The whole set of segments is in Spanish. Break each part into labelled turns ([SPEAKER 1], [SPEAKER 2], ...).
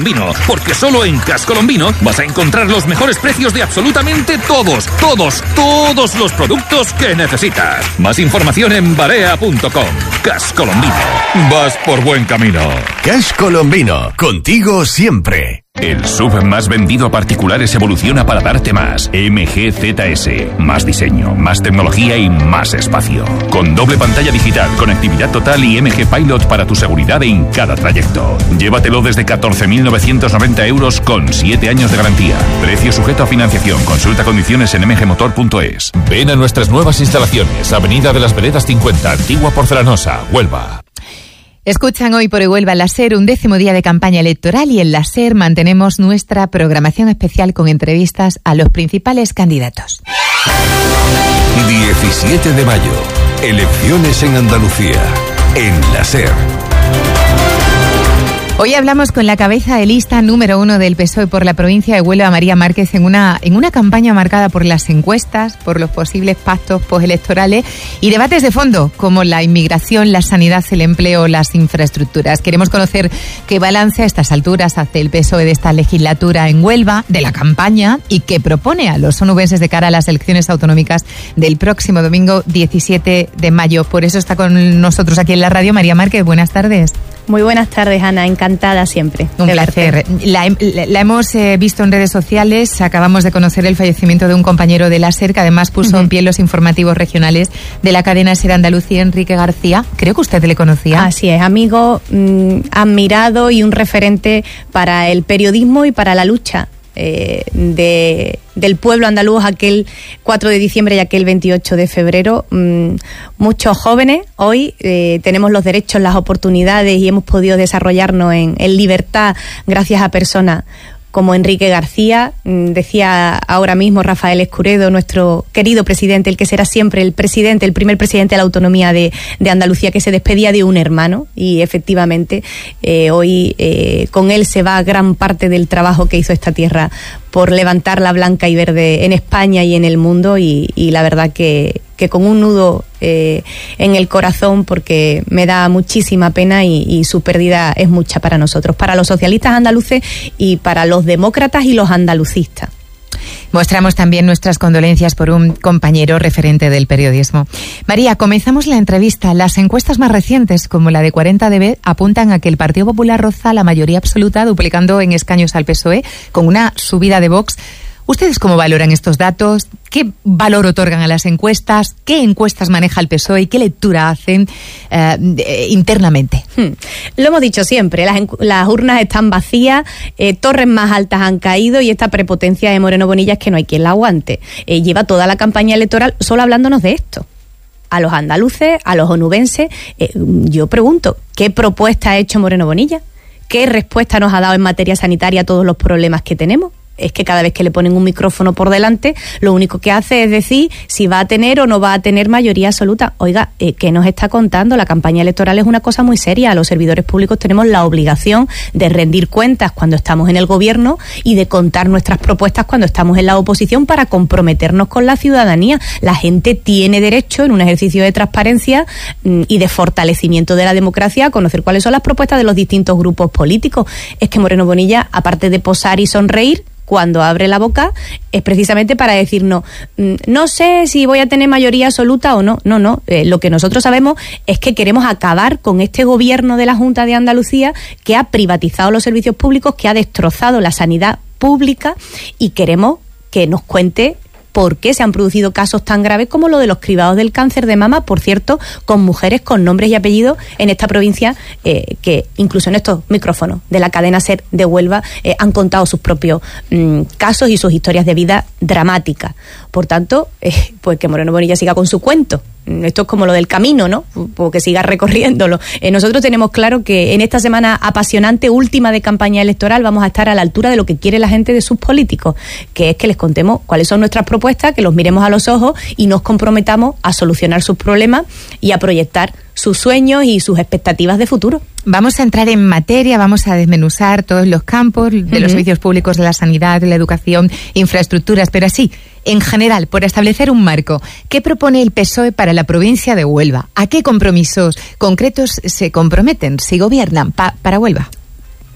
[SPEAKER 1] Cascolombino, porque solo en Cascolombino vas a encontrar los mejores precios de absolutamente todos los productos que necesitas. Más información en barea.com. Cascolombino, vas por buen camino.
[SPEAKER 2] Cascolombino, contigo siempre.
[SPEAKER 3] El SUV más vendido a particulares evoluciona para darte más. MG ZS. Más diseño, más tecnología y más espacio. Con doble pantalla digital, conectividad total y MG Pilot para tu seguridad en cada trayecto. Llévatelo desde 14.990 euros con 7 años de garantía. Precio sujeto a financiación. Consulta condiciones en mgmotor.es.
[SPEAKER 4] Ven a nuestras nuevas instalaciones. Avenida de las Veredas 50, Antigua Porcelanosa, Huelva.
[SPEAKER 5] Escuchan Hoy por Huelva en la SER, 11º día de campaña electoral, y en la SER mantenemos nuestra programación especial con entrevistas a los principales candidatos.
[SPEAKER 2] 17 de mayo, elecciones en Andalucía, en la SER.
[SPEAKER 5] Hoy hablamos con la cabeza de lista número 1 del PSOE por la provincia de Huelva, María Márquez, en una campaña marcada por las encuestas, por los posibles pactos postelectorales y debates de fondo, como la inmigración, la sanidad, el empleo, las infraestructuras. Queremos conocer qué balance a estas alturas hace el PSOE de esta legislatura en Huelva, de la campaña, y qué propone a los onubenses de cara a las elecciones autonómicas del próximo domingo 17 de mayo. Por eso está con nosotros aquí en la radio María Márquez. Buenas tardes.
[SPEAKER 6] Muy buenas tardes, Ana. Encantada siempre.
[SPEAKER 5] Un placer. La hemos visto en redes sociales. Acabamos de conocer el fallecimiento de un compañero de la SER, que además puso en pie los informativos regionales de la cadena SER Andalucía, Enrique García. Creo que usted le conocía.
[SPEAKER 6] Así es, amigo, admirado y un referente para el periodismo y para la lucha del pueblo andaluz aquel 4 de diciembre y aquel 28 de febrero. Muchos jóvenes hoy tenemos los derechos, las oportunidades y hemos podido desarrollarnos en libertad gracias a personas como Enrique García. Decía ahora mismo Rafael Escuredo, nuestro querido presidente, el que será siempre el primer presidente de la autonomía de Andalucía, que se despedía de un hermano, y efectivamente hoy con él se va gran parte del trabajo que hizo esta tierra por levantar la blanca y verde en España y en el mundo, y la verdad que con un nudo en el corazón, porque me da muchísima pena y su pérdida es mucha para nosotros, para los socialistas andaluces y para los demócratas y los andalucistas.
[SPEAKER 5] Mostramos también nuestras condolencias por un compañero referente del periodismo. María, comenzamos la entrevista. Las encuestas más recientes, como la de 40DB, apuntan a que el Partido Popular roza la mayoría absoluta, duplicando en escaños al PSOE, con una subida de Vox. ¿Ustedes cómo valoran estos datos? ¿Qué valor otorgan a las encuestas? ¿Qué encuestas maneja el PSOE y qué lectura hacen internamente?
[SPEAKER 6] Lo hemos dicho siempre, las urnas están vacías, torres más altas han caído, y esta prepotencia de Moreno Bonilla es que no hay quien la aguante. Lleva toda la campaña electoral solo hablándonos de esto. A los andaluces, a los onubenses, yo pregunto, ¿qué propuesta ha hecho Moreno Bonilla? ¿Qué respuesta nos ha dado en materia sanitaria a todos los problemas que tenemos? Es que cada vez que le ponen un micrófono por delante, lo único que hace es decir si va a tener o no va a tener mayoría absoluta. Oiga, ¿qué nos está contando? La campaña electoral es una cosa muy seria. Los servidores públicos tenemos la obligación de rendir cuentas cuando estamos en el gobierno y de contar nuestras propuestas cuando estamos en la oposición, para comprometernos con la ciudadanía. La gente tiene derecho, en un ejercicio de transparencia y de fortalecimiento de la democracia, a conocer cuáles son las propuestas de los distintos grupos políticos. Es que Moreno Bonilla, aparte de posar y sonreír, cuando abre la boca es precisamente para decirnos, no sé si voy a tener mayoría absoluta o no. No, lo que nosotros sabemos es que queremos acabar con este gobierno de la Junta de Andalucía, que ha privatizado los servicios públicos, que ha destrozado la sanidad pública, y queremos que nos cuente por qué se han producido casos tan graves como lo de los cribados del cáncer de mama, por cierto, con mujeres con nombres y apellidos en esta provincia, que incluso en estos micrófonos de la cadena SER de Huelva han contado sus propios casos y sus historias de vida dramáticas. Por tanto, pues que Moreno Bonilla siga con su cuento. Esto es como lo del camino, ¿no? Porque siga recorriéndolo. Nosotros tenemos claro que en esta semana apasionante, última de campaña electoral, vamos a estar a la altura de lo que quiere la gente de sus políticos, que es que les contemos cuáles son nuestras propuestas, que los miremos a los ojos y nos comprometamos a solucionar sus problemas y a proyectar sus sueños y sus expectativas de futuro.
[SPEAKER 5] Vamos a entrar en materia, vamos a desmenuzar todos los campos de los servicios públicos, de la sanidad, de la educación, infraestructuras, pero así, en general, por establecer un marco, ¿qué propone el PSOE para la provincia de Huelva? ¿A qué compromisos concretos se comprometen si gobiernan para Huelva?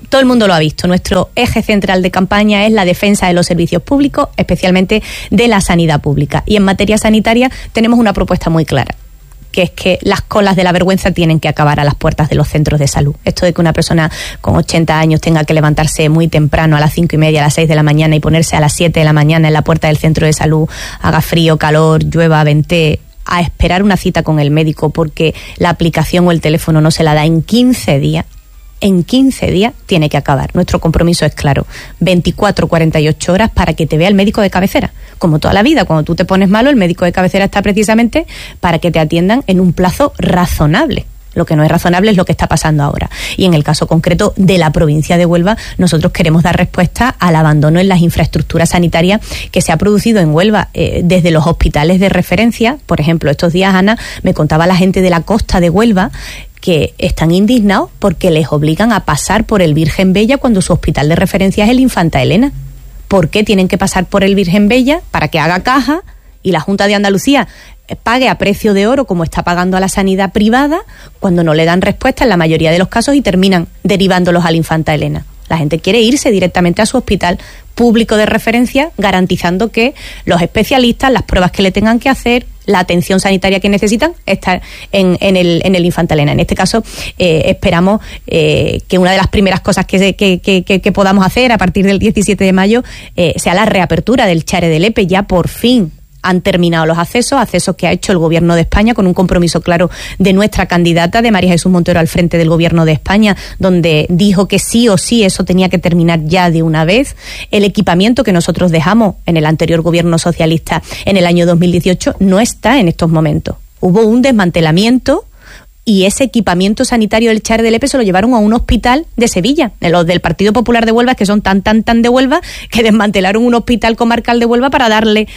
[SPEAKER 6] Todo el mundo lo ha visto. Nuestro eje central de campaña es la defensa de los servicios públicos, especialmente de la sanidad pública. Y en materia sanitaria tenemos una propuesta muy clara, que es que las colas de la vergüenza tienen que acabar a las puertas de los centros de salud. Esto de que una persona con 80 años tenga que levantarse muy temprano, a las 5:30, a las 6 de la mañana, y ponerse a las 7 de la mañana en la puerta del centro de salud, haga frío, calor, llueva, ventee, a esperar una cita con el médico porque la aplicación o el teléfono no se la da en 15 días, tiene que acabar. Nuestro compromiso es claro: 24, 48 horas para que te vea el médico de cabecera. Como toda la vida, cuando tú te pones malo, el médico de cabecera está precisamente para que te atiendan en un plazo razonable. Lo que no es razonable es lo que está pasando ahora. Y en el caso concreto de la provincia de Huelva, nosotros queremos dar respuesta al abandono en las infraestructuras sanitarias que se ha producido en Huelva, desde los hospitales de referencia. Por ejemplo, estos días, Ana, me contaba la gente de la costa de Huelva que están indignados porque les obligan a pasar por el Virgen Bella cuando su hospital de referencia es el Infanta Elena. ¿Por qué tienen que pasar por el Virgen Bella? Para que haga caja y la Junta de Andalucía pague a precio de oro, como está pagando a la sanidad privada, cuando no le dan respuesta en la mayoría de los casos y terminan derivándolos al Infanta Elena. La gente quiere irse directamente a su hospital público de referencia, garantizando que los especialistas, las pruebas que le tengan que hacer, la atención sanitaria que necesitan, está en el Infanta Elena. En este caso, esperamos que una de las primeras cosas que podamos hacer a partir del 17 de mayo sea la reapertura del Chare de Lepe. Ya por fin han terminado los accesos que ha hecho el Gobierno de España con un compromiso claro de nuestra candidata, de María Jesús Montero, al frente del Gobierno de España, donde dijo que sí o sí eso tenía que terminar ya de una vez. El equipamiento que nosotros dejamos en el anterior Gobierno socialista en el año 2018 no está en estos momentos. Hubo un desmantelamiento y ese equipamiento sanitario del Chare de Lepe se lo llevaron a un hospital de Sevilla, los del Partido Popular de Huelva, que son tan de Huelva, que desmantelaron un hospital comarcal de Huelva para darle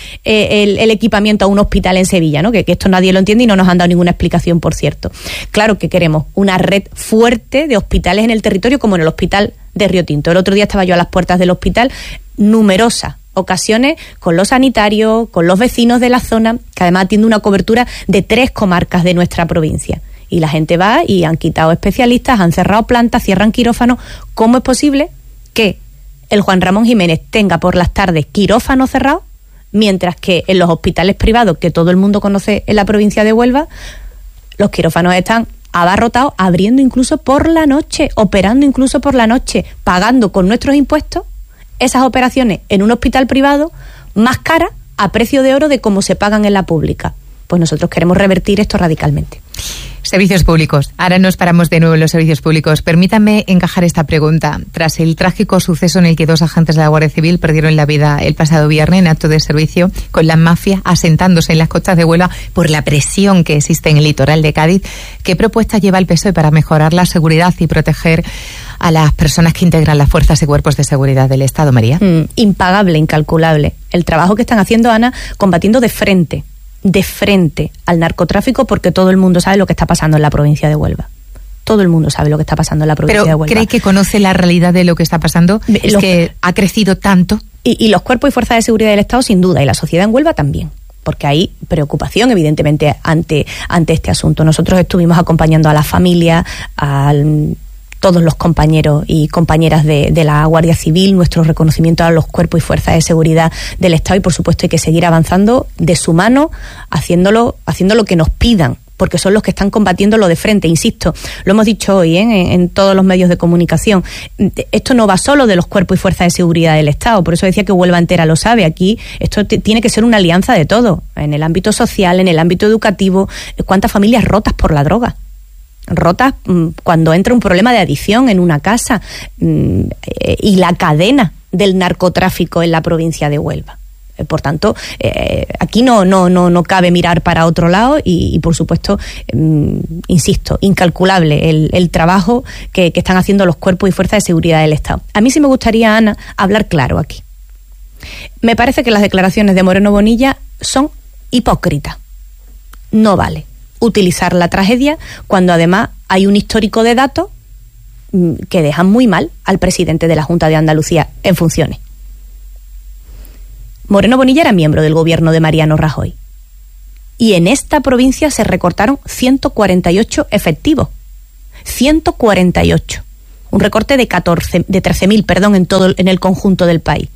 [SPEAKER 6] el equipamiento a un hospital en Sevilla, ¿no? Que esto nadie lo entiende y no nos han dado ninguna explicación, por cierto. Claro que queremos una red fuerte de hospitales en el territorio, como en el hospital de Río Tinto. El otro día estaba yo a las puertas del hospital, numerosas ocasiones con los sanitarios, con los vecinos de la zona, que además atiende una cobertura de 3 comarcas de nuestra provincia. Y la gente va y han quitado especialistas, han cerrado plantas, cierran quirófanos. ¿Cómo es posible que el Juan Ramón Jiménez tenga por las tardes quirófano cerrado, mientras que en los hospitales privados que todo el mundo conoce en la provincia de Huelva, los quirófanos están abarrotados, abriendo incluso por la noche, operando incluso por la noche, pagando con nuestros impuestos esas operaciones en un hospital privado más caras, a precio de oro, de cómo se pagan en la pública? Pues nosotros queremos revertir esto radicalmente.
[SPEAKER 5] Servicios públicos. Ahora nos paramos de nuevo en los servicios públicos. Permítanme encajar esta pregunta. Tras el trágico suceso en el que 2 agentes de la Guardia Civil perdieron la vida el pasado viernes en acto de servicio, con las mafias asentándose en las costas de Huelva por la presión que existe en el litoral de Cádiz, ¿qué propuestas lleva el PSOE para mejorar la seguridad y proteger a las personas que integran las fuerzas y cuerpos de seguridad del Estado, María?
[SPEAKER 6] Impagable, incalculable. El trabajo que están haciendo, Ana, combatiendo de frente al narcotráfico, porque todo el mundo sabe lo que está pasando en la provincia de Huelva. Todo el mundo sabe lo que está pasando en la provincia de Huelva.
[SPEAKER 5] ¿Pero cree que conoce la realidad de lo que está pasando? ¿Es que ha crecido tanto?
[SPEAKER 6] Y los cuerpos y fuerzas de seguridad del Estado, sin duda, y la sociedad en Huelva también, porque hay preocupación, evidentemente, ante este asunto. Nosotros estuvimos acompañando a la familia, todos los compañeros y compañeras de la Guardia Civil, nuestro reconocimiento a los cuerpos y fuerzas de seguridad del Estado, y por supuesto hay que seguir avanzando de su mano, haciendo lo que nos pidan, porque son los que están combatiéndolo de frente. Insisto, lo hemos dicho hoy en todos los medios de comunicación, esto no va solo de los cuerpos y fuerzas de seguridad del Estado, por eso decía que Huelva entera lo sabe. Aquí esto tiene que ser una alianza de todo, en el ámbito social, en el ámbito educativo. ¿Cuántas familias rotas por la droga? Rotas cuando entra un problema de adicción en una casa, y la cadena del narcotráfico en la provincia de Huelva. Por tanto, aquí no cabe mirar para otro lado y por supuesto, insisto, incalculable el trabajo que están haciendo los cuerpos y fuerzas de seguridad del Estado. A mí sí me gustaría, Ana, hablar claro aquí. Me parece que las declaraciones de Moreno Bonilla son hipócritas. No vale utilizar la tragedia cuando además hay un histórico de datos que dejan muy mal al presidente de la Junta de Andalucía en funciones. Moreno Bonilla era miembro del gobierno de Mariano Rajoy y en esta provincia se recortaron 148 efectivos. 148. Un recorte de 13.000, en el conjunto del país.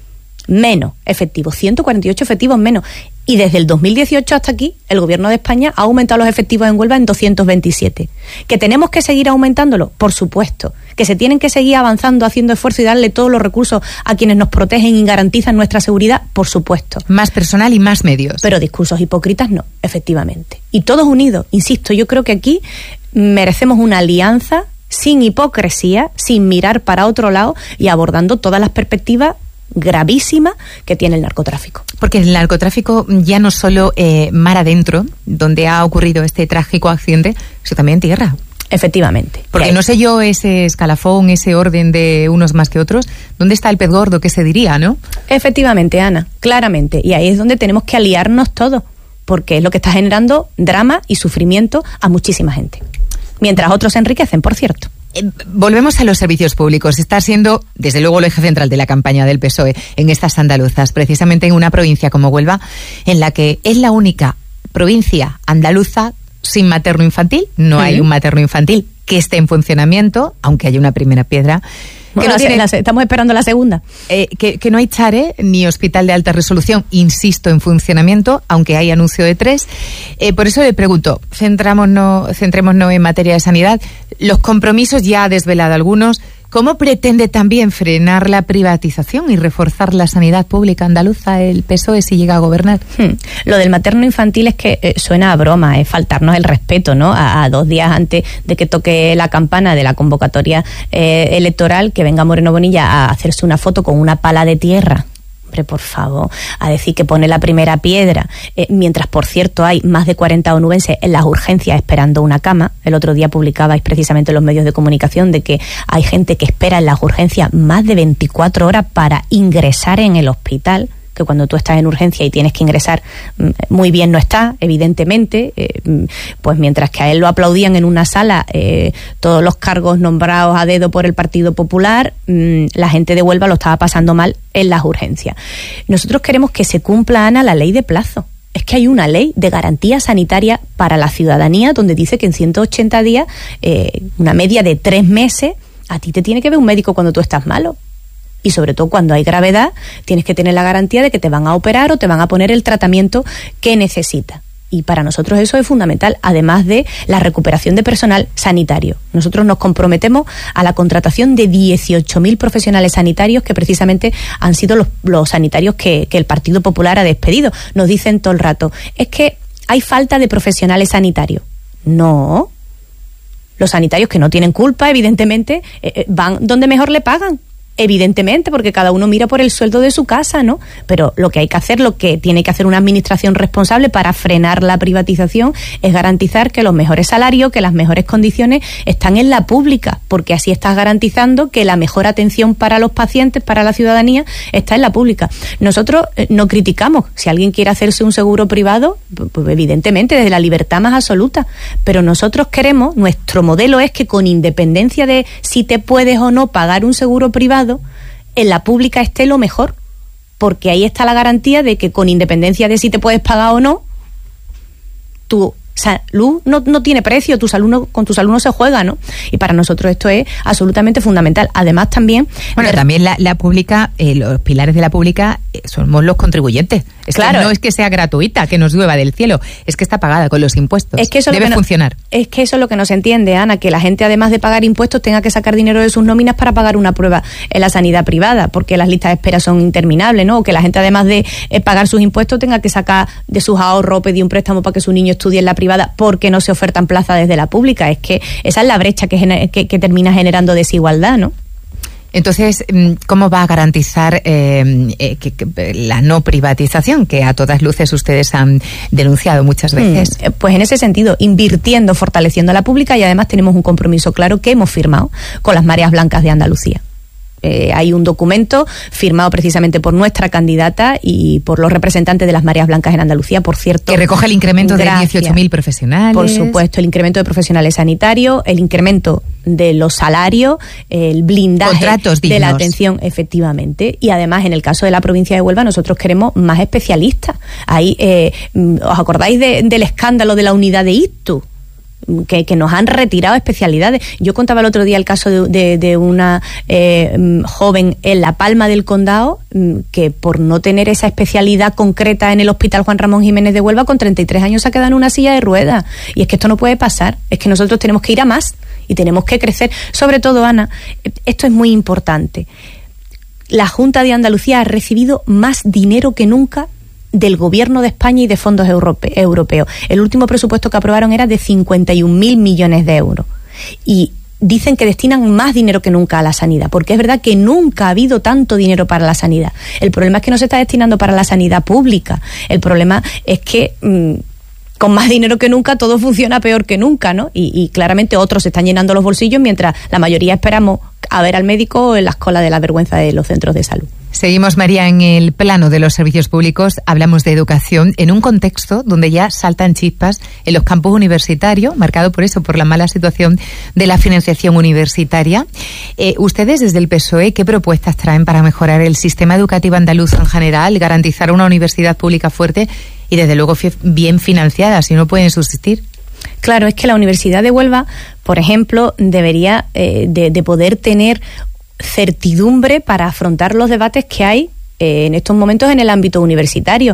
[SPEAKER 6] Menos efectivos, 148 efectivos menos. Y desde el 2018 hasta aquí, el Gobierno de España ha aumentado los efectivos en Huelva en 227. ¿Que tenemos que seguir aumentándolo? Por supuesto. ¿Que se tienen que seguir avanzando, haciendo esfuerzo y darle todos los recursos a quienes nos protegen y garantizan nuestra seguridad? Por supuesto.
[SPEAKER 5] Más personal y más medios.
[SPEAKER 6] Pero discursos hipócritas no, efectivamente. Y todos unidos, insisto, yo creo que aquí merecemos una alianza sin hipocresía, sin mirar para otro lado y abordando todas las perspectivas gravísima que tiene el narcotráfico.
[SPEAKER 5] Porque el narcotráfico ya no solo mar adentro, donde ha ocurrido este trágico accidente, sino también tierra.
[SPEAKER 6] Efectivamente.
[SPEAKER 5] Porque no sé yo ese escalafón, ese orden de unos más que otros, ¿dónde está el pez gordo que se diría, no?
[SPEAKER 6] Efectivamente, Ana, claramente. Y ahí es donde tenemos que aliarnos todos, porque es lo que está generando drama y sufrimiento a muchísima gente. Mientras otros se enriquecen, por cierto.
[SPEAKER 5] Volvemos a los servicios públicos. Está siendo, desde luego, el eje central de la campaña del PSOE en estas andaluzas, precisamente en una provincia como Huelva, en la que es la única provincia andaluza sin materno-infantil. No hay un materno-infantil que esté en funcionamiento, aunque haya una primera piedra.
[SPEAKER 6] Bueno, estamos esperando la segunda.
[SPEAKER 5] Que no hay CHARE ni hospital de alta resolución, insisto, en funcionamiento, aunque hay anuncio de 3. Por eso le pregunto, centrémonos en materia de sanidad. Los compromisos ya ha desvelado algunos. ¿Cómo pretende también frenar la privatización y reforzar la sanidad pública andaluza el PSOE si llega a gobernar?
[SPEAKER 6] Lo del materno-infantil es que suena a broma, es faltarnos el respeto, ¿no? A 2 días antes de que toque la campana de la convocatoria electoral, que venga Moreno Bonilla a hacerse una foto con una pala de tierra. Hombre, por favor, a decir que pone la primera piedra, mientras, por cierto, hay más de 40 onubenses en las urgencias esperando una cama. El otro día publicabais precisamente en los medios de comunicación de que hay gente que espera en las urgencias más de 24 horas para ingresar en el hospital, que cuando tú estás en urgencia y tienes que ingresar, muy bien no está, evidentemente, pues mientras que a él lo aplaudían en una sala todos los cargos nombrados a dedo por el Partido Popular, la gente de Huelva lo estaba pasando mal en las urgencias. Nosotros queremos que se cumpla, Ana, la ley de plazo. Es que hay una ley de garantía sanitaria para la ciudadanía donde dice que en 180 días, una media de 3 meses, a ti te tiene que ver un médico cuando tú estás malo. Y sobre todo cuando hay gravedad, tienes que tener la garantía de que te van a operar o te van a poner el tratamiento que necesitas. Y para nosotros eso es fundamental, además de la recuperación de personal sanitario. Nosotros nos comprometemos a la contratación de 18.000 profesionales sanitarios que precisamente han sido los sanitarios que el Partido Popular ha despedido. Nos dicen todo el rato, es que hay falta de profesionales sanitarios. No. Los sanitarios que no tienen culpa, evidentemente, van donde mejor le pagan. Evidentemente, porque cada uno mira por el sueldo de su casa, ¿no? Pero lo que hay que hacer, lo que tiene que hacer una administración responsable para frenar la privatización es garantizar que los mejores salarios, que las mejores condiciones están en la pública, porque así estás garantizando que la mejor atención para los pacientes, para la ciudadanía, está en la pública. Nosotros no criticamos. Si alguien quiere hacerse un seguro privado, pues evidentemente desde la libertad más absoluta, pero nosotros queremos, nuestro modelo es que con independencia de si te puedes o no pagar un seguro privado, en la pública esté lo mejor, porque ahí está la garantía de que con independencia de si te puedes pagar o no, tu salud no tiene precio, con tu salud no se juega, ¿no? Y para nosotros esto es absolutamente fundamental. Además también...
[SPEAKER 5] Bueno, también la pública, los pilares de la pública somos los contribuyentes. Claro, no es que sea gratuita, que nos llueva del cielo, es que está pagada con los impuestos.
[SPEAKER 6] Es que eso
[SPEAKER 5] debe funcionar.
[SPEAKER 6] Es que eso es lo que no se entiende, Ana, que la gente además de pagar impuestos tenga que sacar dinero de sus nóminas para pagar una prueba en la sanidad privada, porque las listas de espera son interminables, ¿no? O que la gente además de pagar sus impuestos tenga que sacar de sus ahorros o pedir un préstamo para que su niño estudie en la privada porque no se ofertan plazas desde la pública. Es que esa es la brecha que termina generando desigualdad, ¿no?
[SPEAKER 5] Entonces, ¿cómo va a garantizar que la no privatización que a todas luces ustedes han denunciado muchas veces?
[SPEAKER 6] Pues en ese sentido, invirtiendo, fortaleciendo a la pública, y además tenemos un compromiso claro que hemos firmado con las Mareas Blancas de Andalucía. Hay un documento firmado precisamente por nuestra candidata y por los representantes de las Mareas Blancas en Andalucía, por cierto.
[SPEAKER 5] Que recoge el incremento de 18.000 profesionales.
[SPEAKER 6] Por supuesto, el incremento de profesionales sanitarios, el incremento de los salarios, el blindaje
[SPEAKER 5] contratos dignos
[SPEAKER 6] de la atención, efectivamente. Y además, en el caso de la provincia de Huelva, nosotros queremos más especialistas. Ahí, ¿os acordáis del escándalo de la unidad de Ictus? que nos han retirado especialidades. Yo contaba el otro día el caso de una joven en La Palma del Condado, que por no tener esa especialidad concreta en el Hospital Juan Ramón Jiménez de Huelva, con 33 años se ha quedado en una silla de ruedas. Y es que esto no puede pasar, es que nosotros tenemos que ir a más y tenemos que crecer. Sobre todo, Ana, esto es muy importante. La Junta de Andalucía ha recibido más dinero que nunca del Gobierno de España y de fondos europeos. El último presupuesto que aprobaron era de 51.000 millones de euros. Y dicen que destinan más dinero que nunca a la sanidad, porque es verdad que nunca ha habido tanto dinero para la sanidad. El problema es que no se está destinando para la sanidad pública. El problema es que con más dinero que nunca todo funciona peor que nunca, ¿no? Y claramente otros se están llenando los bolsillos mientras la mayoría esperamos a ver al médico en las colas de la vergüenza de los centros de salud.
[SPEAKER 5] Seguimos, María, en el plano de los servicios públicos. Hablamos de educación en un contexto donde ya saltan chispas en los campus universitarios, marcado por eso, por la mala situación de la financiación universitaria. Ustedes, desde el PSOE, ¿qué propuestas traen para mejorar el sistema educativo andaluz en general, garantizar una universidad pública fuerte y, desde luego, bien financiada, si no pueden subsistir?
[SPEAKER 6] Claro, es que la Universidad de Huelva, por ejemplo, debería de poder tener certidumbre para afrontar los debates que hay en estos momentos en el ámbito universitario.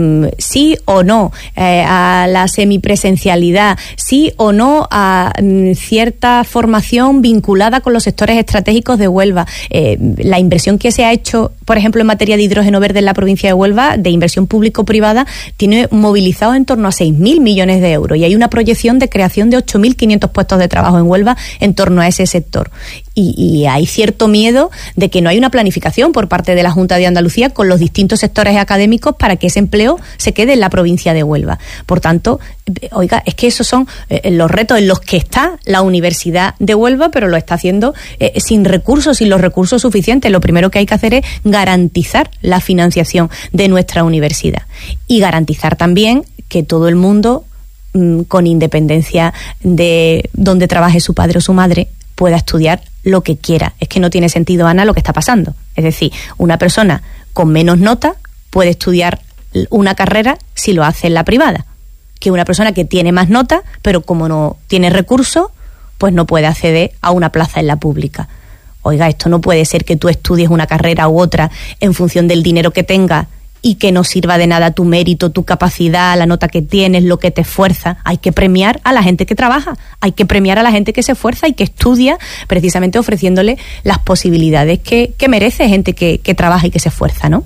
[SPEAKER 6] Sí o no a la semipresencialidad, sí o no a cierta formación vinculada con los sectores estratégicos de Huelva. La inversión que se ha hecho, por ejemplo, en materia de hidrógeno verde en la provincia de Huelva, de inversión público-privada, tiene movilizado en torno a 6.000 millones de euros y hay una proyección de creación de 8.500 puestos de trabajo en Huelva en torno a ese sector. Y hay cierto miedo de que no hay una planificación por parte de la Junta de Andalucía con los distintos sectores académicos para que ese empleo se quede en la provincia de Huelva. Por tanto, oiga, es que esos son los retos en los que está la Universidad de Huelva, pero lo está haciendo sin recursos, sin los recursos suficientes. Lo primero que hay que hacer es garantizar la financiación de nuestra universidad y garantizar también que todo el mundo, con independencia de dónde trabaje su padre o su madre, pueda estudiar lo que quiera. Es que no tiene sentido, Ana, lo que está pasando. Es decir, una persona con menos nota puede estudiar una carrera si lo hace en la privada, que una persona que tiene más nota, pero como no tiene recursos, pues no puede acceder a una plaza en la pública. Oiga, esto no puede ser que tú estudies una carrera u otra en función del dinero que tengas y que no sirva de nada tu mérito, tu capacidad, la nota que tienes, lo que te esfuerza. Hay que premiar a la gente que trabaja, hay que premiar a la gente que se esfuerza y que estudia, precisamente ofreciéndole las posibilidades que merece gente que trabaja y que se esfuerza, ¿no?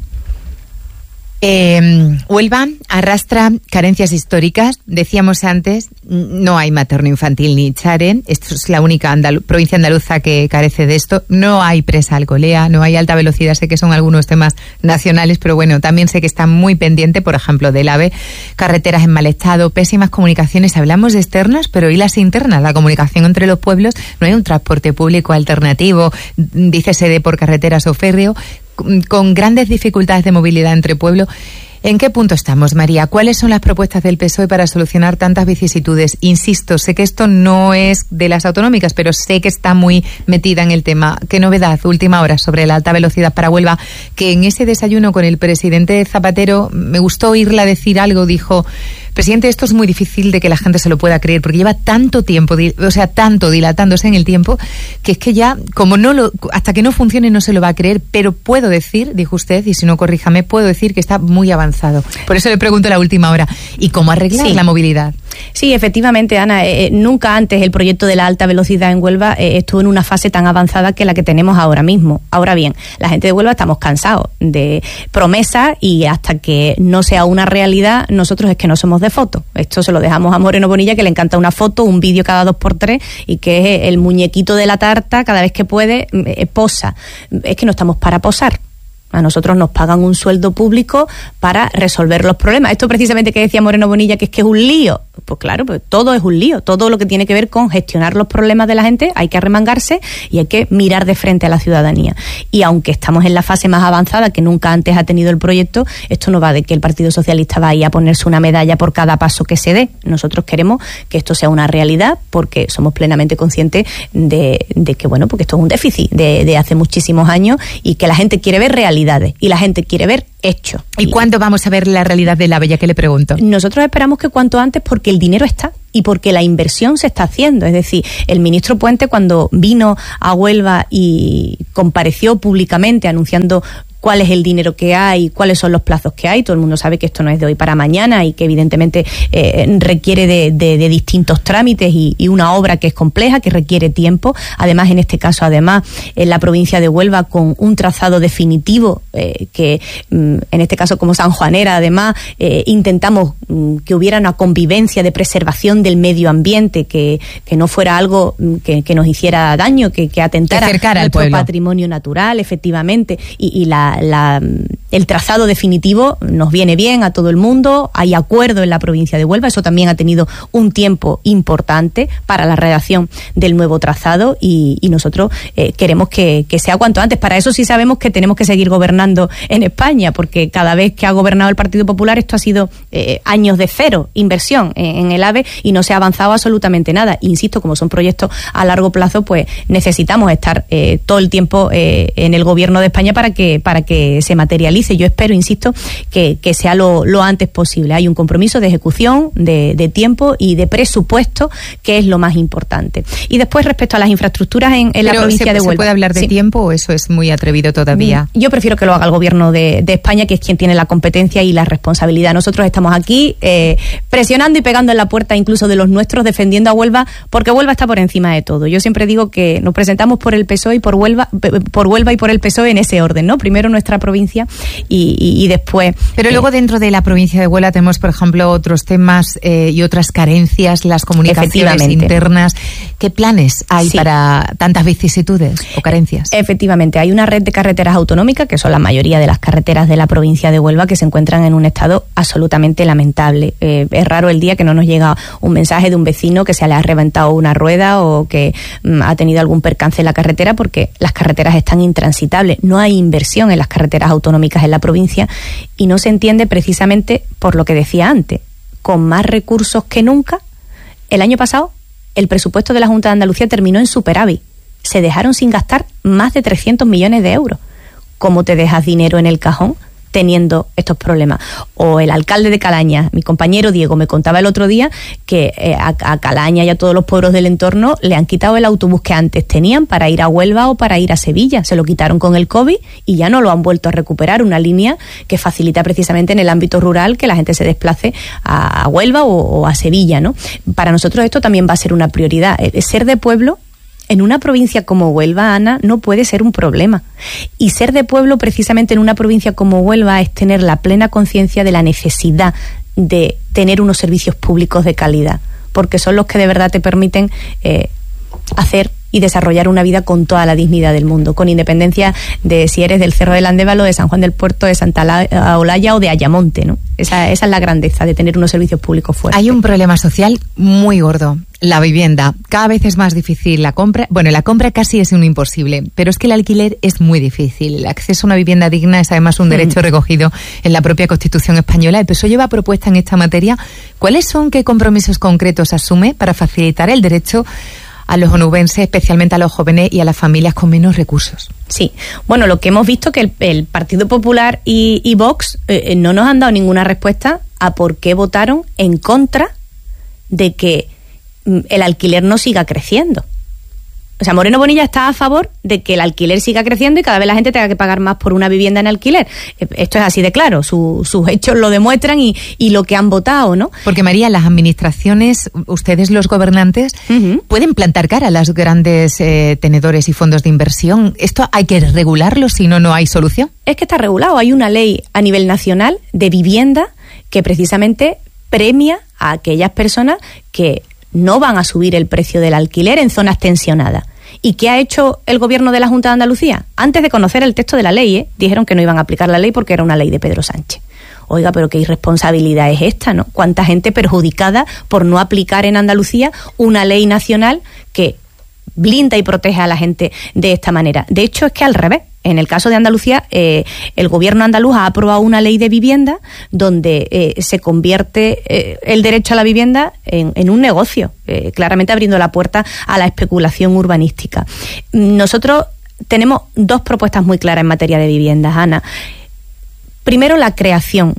[SPEAKER 5] Huelva arrastra carencias históricas. Decíamos antes, no hay materno infantil ni Chare. Esto es la única provincia andaluza que carece de esto. No hay presa Alcolea, no hay alta velocidad. Sé que son algunos temas nacionales, pero bueno, también sé que está muy pendiente, por ejemplo, del AVE. Carreteras en mal estado, pésimas comunicaciones. Hablamos de externas, pero ¿y las internas? La comunicación entre los pueblos. No hay un transporte público alternativo, dícese de por carreteras o férreo, con grandes dificultades de movilidad entre pueblos. ¿En qué punto estamos, María? ¿Cuáles son las propuestas del PSOE para solucionar tantas vicisitudes? Insisto, sé que esto no es de las autonómicas, pero sé que está muy metida en el tema. ¿Qué novedad, última hora, sobre la alta velocidad para Huelva? Que en ese desayuno con el presidente Zapatero me gustó oírla decir algo. Dijo: presidente, esto es muy difícil de que la gente se lo pueda creer, porque lleva tanto tiempo, tanto dilatándose en el tiempo, que es que ya, hasta que no funcione no se lo va a creer. Pero puedo decir, dijo usted, y si no corríjame, puedo decir que está muy avanzado. Por eso le pregunto la última hora, ¿y cómo arreglar la movilidad?
[SPEAKER 6] Sí, efectivamente, Ana, nunca antes el proyecto de la alta velocidad en Huelva estuvo en una fase tan avanzada que la que tenemos ahora mismo. Ahora bien, la gente de Huelva estamos cansados de promesas y hasta que no sea una realidad, nosotros es que no somos de foto. Esto se lo dejamos a Moreno Bonilla, que le encanta una foto, un vídeo cada 2x3 y que es el muñequito de la tarta, cada vez que puede, posa. Es que no estamos para posar. A nosotros nos pagan un sueldo público para resolver los problemas. Esto precisamente que decía Moreno Bonilla, que es un lío. Pues claro, pues todo es un lío. Todo lo que tiene que ver con gestionar los problemas de la gente hay que arremangarse y hay que mirar de frente a la ciudadanía. Y aunque estamos en la fase más avanzada que nunca antes ha tenido el proyecto, esto no va de que el Partido Socialista vaya a ponerse una medalla por cada paso que se dé. Nosotros queremos que esto sea una realidad porque somos plenamente conscientes de que, bueno, porque esto es un déficit de hace muchísimos años y que la gente quiere ver realidades y la gente quiere ver hechos.
[SPEAKER 5] ¿Y cuándo vamos a ver la realidad del AVE? Ya que le pregunto.
[SPEAKER 6] Nosotros esperamos que cuanto antes, porque el dinero está. y porque la inversión se está haciendo. Es decir, el ministro Puente, cuando vino a Huelva y compareció públicamente anunciando cuál es el dinero que hay, cuáles son los plazos que hay. Todo el mundo sabe que esto no es de hoy para mañana y que evidentemente requiere de distintos trámites y una obra que es compleja, que requiere tiempo. Además, en este caso, en la provincia de Huelva, con un trazado definitivo que, en este caso como sanjuanera, además, intentamos que hubiera una convivencia de preservación del medio ambiente, que no fuera algo que nos hiciera daño, que atentara a nuestro patrimonio natural, efectivamente, y el trazado definitivo nos viene bien a todo el mundo. Hay acuerdo en la provincia de Huelva, eso también ha tenido un tiempo importante para la redacción del nuevo trazado y nosotros queremos que sea cuanto antes. Para eso sí sabemos que tenemos que seguir gobernando en España, porque cada vez que ha gobernado el Partido Popular esto ha sido años de cero inversión en el AVE y no se ha avanzado absolutamente nada. Insisto, como son proyectos a largo plazo, pues necesitamos estar todo el tiempo en el gobierno de España para que se materialice. Yo espero, insisto, que sea lo antes posible. Hay un compromiso de ejecución, de tiempo y de presupuesto, que es lo más importante. Y después, respecto a las infraestructuras en la provincia de Huelva.
[SPEAKER 5] ¿Se puede hablar de tiempo o eso es muy atrevido todavía?
[SPEAKER 6] Yo prefiero que lo haga el gobierno de España, que es quien tiene la competencia y la responsabilidad. Nosotros estamos aquí presionando y pegando en la puerta incluso de los nuestros, defendiendo a Huelva, porque Huelva está por encima de todo. Yo siempre digo que nos presentamos por el PSOE y por Huelva y por el PSOE en ese orden, ¿no? Primero nuestra provincia y después...
[SPEAKER 5] Pero luego dentro de la provincia de Huelva tenemos, por ejemplo, otros temas y otras carencias, las comunicaciones internas. ¿Qué planes hay para tantas vicisitudes o carencias?
[SPEAKER 6] Efectivamente, hay una red de carreteras autonómicas, que son la mayoría de las carreteras de la provincia de Huelva, que se encuentran en un estado absolutamente lamentable. Es raro el día que no nos llega un mensaje de un vecino que se le ha reventado una rueda o que ha tenido algún percance en la carretera, porque las carreteras están intransitables. No hay inversión en las carreteras autonómicas en la provincia y no se entiende precisamente por lo que decía antes. Con más recursos que nunca, el año pasado el presupuesto de la Junta de Andalucía terminó en superávit. Se dejaron sin gastar más de 300 millones de euros. ¿Cómo te dejas dinero en el cajón teniendo estos problemas? O el alcalde de Calaña, mi compañero Diego, me contaba el otro día que a Calaña y a todos los pueblos del entorno le han quitado el autobús que antes tenían para ir a Huelva o para ir a Sevilla. Se lo quitaron con el COVID y ya no lo han vuelto a recuperar. Una línea que facilita precisamente en el ámbito rural que la gente se desplace a Huelva o a Sevilla, ¿no? Para nosotros esto también va a ser una prioridad. Ser de pueblo en una provincia como Huelva, Ana, no puede ser un problema. Y ser de pueblo precisamente en una provincia como Huelva es tener la plena conciencia de la necesidad de tener unos servicios públicos de calidad, porque son los que de verdad te permiten hacer y desarrollar una vida con toda la dignidad del mundo, con independencia de si eres del Cerro del Andévalo, de San Juan del Puerto, de Santa Olalla o de Ayamonte, ¿no? Esa es la grandeza de tener unos servicios públicos fuertes.
[SPEAKER 5] Hay un problema social muy gordo, la vivienda. Cada vez es más difícil la compra. Bueno, la compra casi es un imposible, pero es que el alquiler es muy difícil. El acceso a una vivienda digna es además un derecho recogido en la propia Constitución española. El PSOE lleva propuesta en esta materia. ¿Cuáles son, qué compromisos concretos asume para facilitar el derecho a los onubenses, especialmente a los jóvenes y a las familias con menos recursos?
[SPEAKER 6] Sí, bueno, lo que hemos visto que el Partido Popular y Vox no nos han dado ninguna respuesta a por qué votaron en contra de que el alquiler no siga creciendo. O sea, Moreno Bonilla está a favor de que el alquiler siga creciendo y cada vez la gente tenga que pagar más por una vivienda en alquiler. Esto es así de claro, sus hechos lo demuestran y lo que han votado, ¿no?
[SPEAKER 5] Porque, María, las administraciones, ustedes los gobernantes, pueden plantar cara a los grandes tenedores y fondos de inversión. ¿Esto hay que regularlo, si no, no hay solución?
[SPEAKER 6] Es que está regulado. Hay una ley a nivel nacional de vivienda que precisamente premia a aquellas personas que no van a subir el precio del alquiler en zonas tensionadas. ¿Y qué ha hecho el gobierno de la Junta de Andalucía? Antes de conocer el texto de la ley, dijeron que no iban a aplicar la ley porque era una ley de Pedro Sánchez. Oiga, pero qué irresponsabilidad es esta, ¿no? Cuánta gente perjudicada por no aplicar en Andalucía una ley nacional que blinda y protege a la gente de esta manera. De hecho, es que al revés. En el caso de Andalucía, el gobierno andaluz ha aprobado una ley de vivienda donde se convierte el derecho a la vivienda en un negocio, claramente abriendo la puerta a la especulación urbanística. Nosotros tenemos dos propuestas muy claras en materia de viviendas, Ana. Primero, la creación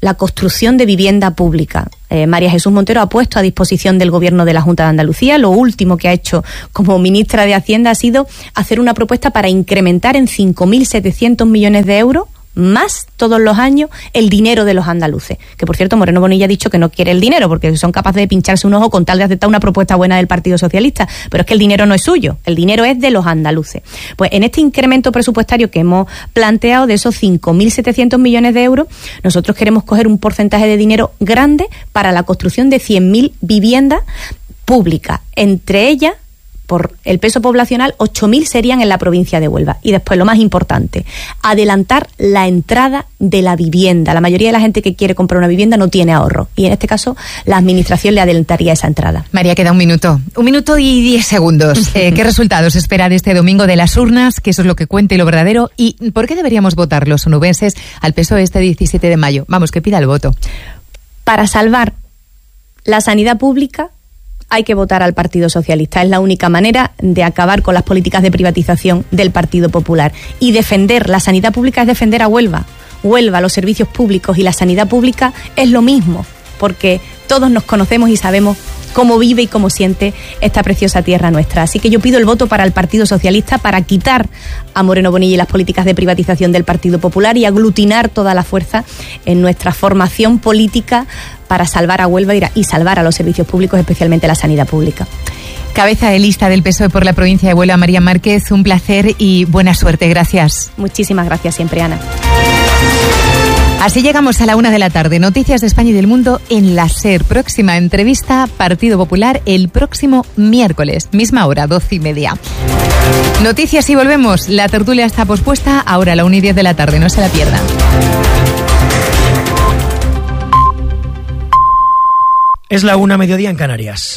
[SPEAKER 6] la construcción de vivienda pública. María Jesús Montero ha puesto a disposición del Gobierno de la Junta de Andalucía. Lo último que ha hecho como ministra de Hacienda ha sido hacer una propuesta para incrementar en 5.700 millones de euros más todos los años el dinero de los andaluces. Que por cierto, Moreno Bonilla ha dicho que no quiere el dinero porque son capaces de pincharse un ojo con tal de aceptar una propuesta buena del Partido Socialista, pero es que el dinero no es suyo, el dinero es de los andaluces. Pues en este incremento presupuestario que hemos planteado, de esos 5.700 millones de euros, nosotros queremos coger un porcentaje de dinero grande para la construcción de 100.000 viviendas públicas, entre ellas, por el peso poblacional, 8.000 serían en la provincia de Huelva. Y después, lo más importante, adelantar la entrada de la vivienda. La mayoría de la gente que quiere comprar una vivienda no tiene ahorro. Y en este caso, la administración le adelantaría esa entrada.
[SPEAKER 5] María, queda un minuto. 1 minuto y 10 segundos. ¿Qué resultados esperar este domingo de las urnas? Que eso es lo que cuente lo verdadero. ¿Y por qué deberíamos votar los onubenses al PSOE este 17 de mayo? Vamos, que pida el voto.
[SPEAKER 6] Para salvar la sanidad pública, hay que votar al Partido Socialista. Es la única manera de acabar con las políticas de privatización del Partido Popular. Y defender la sanidad pública es defender a Huelva. Huelva, los servicios públicos y la sanidad pública es lo mismo, porque todos nos conocemos y sabemos cómo vive y cómo siente esta preciosa tierra nuestra. Así que yo pido el voto para el Partido Socialista para quitar a Moreno Bonilla y las políticas de privatización del Partido Popular y aglutinar toda la fuerza en nuestra formación política para salvar a Huelva y salvar a los servicios públicos, especialmente la sanidad pública.
[SPEAKER 5] Cabeza de lista del PSOE por la provincia de Huelva, María Márquez, un placer y buena suerte. Gracias.
[SPEAKER 6] Muchísimas gracias siempre, Ana.
[SPEAKER 5] Así llegamos a la 1 de la tarde. Noticias de España y del mundo en la SER. Próxima entrevista, Partido Popular, el próximo miércoles. Misma hora, 12:30. Noticias y volvemos. La tertulia está pospuesta ahora a la 1:10 de la tarde. No se la pierdan.
[SPEAKER 7] Es la 1, mediodía en Canarias.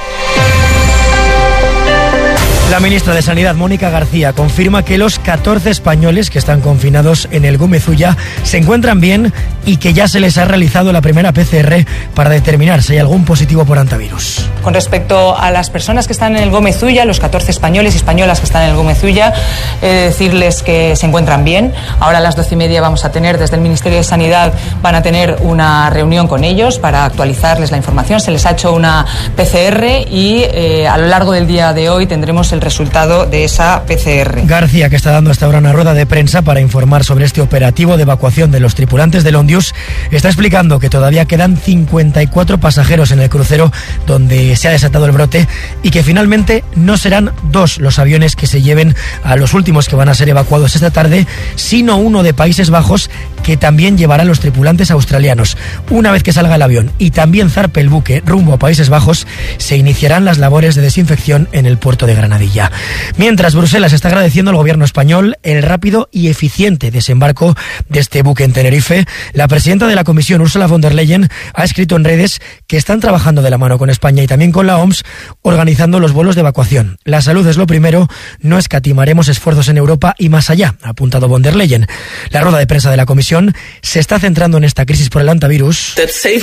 [SPEAKER 7] La ministra de Sanidad, Mónica García, confirma que los 14 españoles que están confinados en el Gómez Ulla se encuentran bien y que ya se les ha realizado la primera PCR para determinar si hay algún positivo por hantavirus.
[SPEAKER 8] Con respecto a las personas que están en el Gómez Ulla, los 14 españoles y españolas que están en el Gómez Ulla, decirles que se encuentran bien. Ahora a las 12:30 vamos a tener, desde el Ministerio de Sanidad, van a tener una reunión con ellos para actualizarles la información. Se les ha hecho una PCR y a lo largo del día de hoy tendremos el resultado de esa PCR.
[SPEAKER 7] García, que está dando hasta ahora una rueda de prensa para informar sobre este operativo de evacuación de los tripulantes del Ondius, está explicando que todavía quedan 54 pasajeros en el crucero donde se ha desatado el brote y que finalmente no serán 2 los aviones que se lleven a los últimos que van a ser evacuados esta tarde, sino uno de Países Bajos que también llevará a los tripulantes australianos. Una vez que salga el avión y también zarpe el buque rumbo a Países Bajos, se iniciarán las labores de desinfección en el puerto de Granadilla. Mientras, Bruselas está agradeciendo al gobierno español el rápido y eficiente desembarco de este buque en Tenerife. La presidenta de la Comisión, Ursula von der Leyen, ha escrito en redes que están trabajando de la mano con España y también con la OMS, organizando los vuelos de evacuación. La salud es lo primero, no escatimaremos esfuerzos en Europa y más allá, ha apuntado von der Leyen. La rueda de prensa de la Comisión se está centrando en esta crisis por el hantavirus.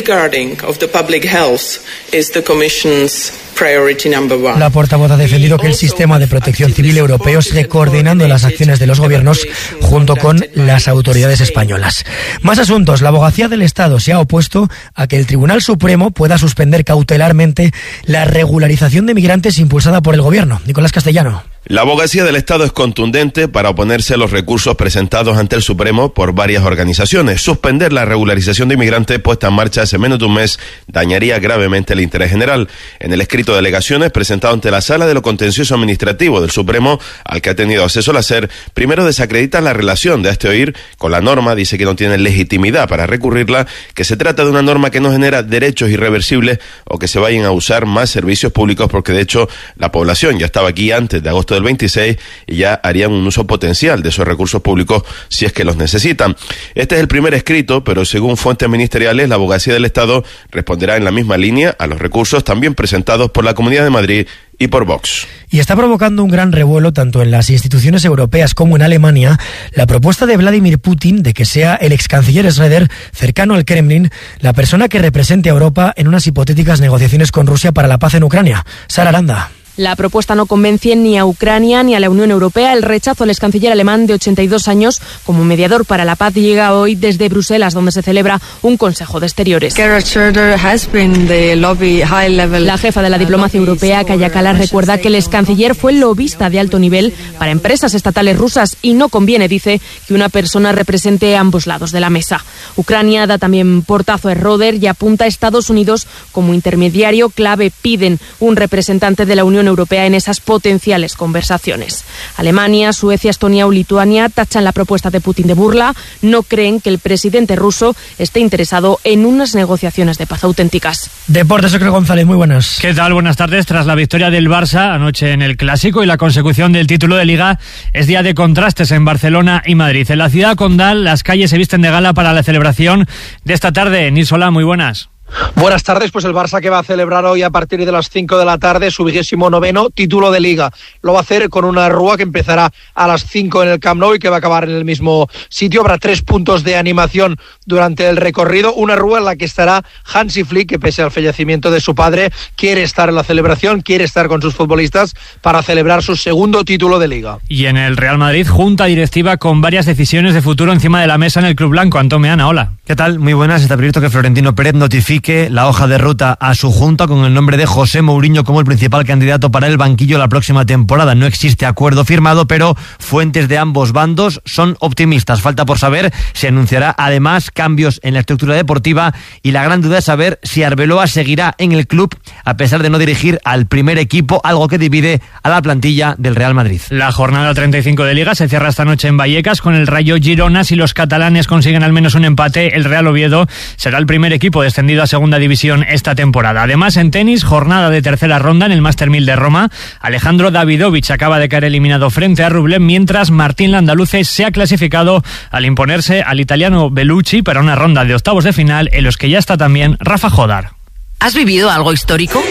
[SPEAKER 7] La portavoz ha defendido que el sistema de protección civil europeo sigue coordinando las acciones de los gobiernos junto con las autoridades españolas. Más asuntos. La Abogacía del Estado se ha opuesto a que el Tribunal Supremo pueda suspender cautelarmente la regularización de migrantes impulsada por el gobierno. Nicolás Castellano.
[SPEAKER 9] La Abogacía del Estado es contundente para oponerse a los recursos presentados ante el Supremo por varias organizaciones. Suspender la regularización de inmigrantes puesta en marcha hace menos de un mes dañaría gravemente el interés general. En el escrito de alegaciones presentado ante la Sala de lo Contencioso Administrativo del Supremo, al que ha tenido acceso la SER, primero desacredita la relación de este oír con la norma, dice que no tiene legitimidad para recurrirla, que se trata de una norma que no genera derechos irreversibles o que se vayan a usar más servicios públicos, porque de hecho la población ya estaba aquí antes de agosto del 26 y ya harían un uso potencial de esos recursos públicos si es que los necesitan. Este es el primer escrito, pero según fuentes ministeriales, la Abogacía del Estado responderá en la misma línea a los recursos también presentados por la Comunidad de Madrid y por Vox.
[SPEAKER 7] Y está provocando un gran revuelo tanto en las instituciones europeas como en Alemania la propuesta de Vladimir Putin de que sea el ex canciller Schröder, cercano al Kremlin, la persona que represente a Europa en unas hipotéticas negociaciones con Rusia para la paz en Ucrania. Sara Aranda.
[SPEAKER 10] La propuesta no convence ni a Ucrania ni a la Unión Europea. El rechazo al ex-canciller alemán de 82 años como mediador para la paz llega hoy desde Bruselas, donde se celebra un Consejo de Exteriores. La jefa de la diplomacia europea, Kaja Kallas, recuerda que el ex-canciller fue lobista de alto nivel para empresas estatales rusas y no conviene, dice, que una persona represente ambos lados de la mesa. Ucrania da también portazo a Roder y apunta a Estados Unidos como intermediario clave. Piden un representante de la Unión Europea en esas potenciales conversaciones. Alemania, Suecia, Estonia o Lituania tachan la propuesta de Putin de burla. No creen que el presidente ruso esté interesado en unas negociaciones de paz auténticas.
[SPEAKER 7] Deportes, Ocre González, muy buenas.
[SPEAKER 11] ¿Qué tal? Buenas tardes. Tras la victoria del Barça anoche en el Clásico y la consecución del título de Liga, es día de contrastes en Barcelona y Madrid. En la ciudad condal, las calles se visten de gala para la celebración de esta tarde. Nisola, muy buenas.
[SPEAKER 12] Buenas tardes, pues el Barça que va a celebrar hoy a partir de las 5 de la tarde su 29º título de Liga. Lo va a hacer con una rúa que empezará a las 5 en el Camp Nou y que va a acabar en el mismo sitio. Habrá 3 puntos de animación durante el recorrido. Una rúa en la que estará Hansi Flick, que pese al fallecimiento de su padre, quiere estar en la celebración, quiere estar con sus futbolistas para celebrar su segundo título de Liga.
[SPEAKER 11] Y en el Real Madrid, junta directiva con varias decisiones de futuro encima de la mesa en el Club Blanco. Antón Meana, hola.
[SPEAKER 13] ¿Qué tal? Muy buenas. Está previsto que Florentino Pérez notifique la hoja de ruta a su junta con el nombre de José Mourinho como el principal candidato para el banquillo la próxima temporada. No existe acuerdo firmado, pero fuentes de ambos bandos son optimistas. Falta por saber si anunciará además cambios en la estructura deportiva y la gran duda es saber si Arbeloa seguirá en el club a pesar de no dirigir al primer equipo, algo que divide a la plantilla del Real Madrid.
[SPEAKER 11] La jornada 35 de Liga se cierra esta noche en Vallecas con el Rayo Girona. Si los catalanes consiguen al menos un empate, el Real Oviedo será el primer equipo descendido a segunda división esta temporada. Además, en tenis, jornada de tercera ronda en el Master 1000 de Roma. Alejandro Davidovich acaba de caer eliminado frente a Rublev, mientras Martín Landaluce se ha clasificado al imponerse al italiano Bellucci para una ronda de octavos de final en los que ya está también Rafa Jodar.
[SPEAKER 14] ¿Has vivido algo histórico?